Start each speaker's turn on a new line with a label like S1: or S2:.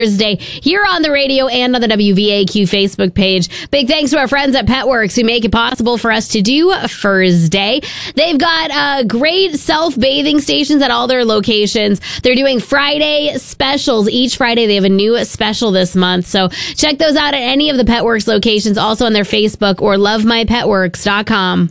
S1: Thursday here on the radio and on the WVAQ Facebook page. Big thanks to our friends at Petworks who make it possible for us to do Thursday. They've got great self-bathing stations at all their locations. They're doing Friday specials. Each Friday they have a new special this month. So check those out at any of the Petworks locations, also on their Facebook or lovemypetworks.com.